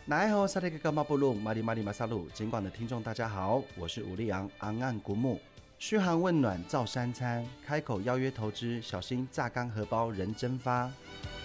那爱好萨利格干马布鲁马里马里马萨鲁，尽管的听众大家好，我是吴立昂昂岸古木，嘘寒问暖造三餐，开口邀约投资，小心榨干荷包人蒸发。